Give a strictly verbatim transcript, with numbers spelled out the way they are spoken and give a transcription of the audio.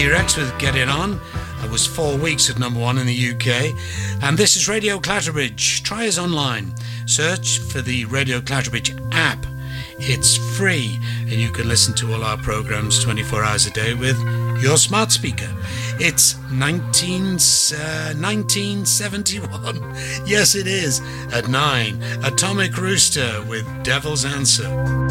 T-Rex with Get It On. It was four weeks at number one in the U K. And this is Radio Clatterbridge. Try us online. Search for the Radio Clatterbridge app. It's free, and you can listen to all our programs twenty-four hours a day with your smart speaker. It's nineteen, uh, nineteen seventy-one. Yes, it is. At nine, Atomic Rooster with Devil's Answer.